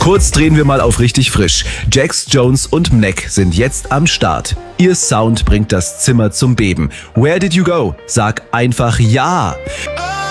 Kurz drehen wir mal auf richtig frisch. Jax Jones und Mnek sind jetzt am Start. Ihr Sound bringt das Zimmer zum Beben. Where did you go? Sag einfach ja.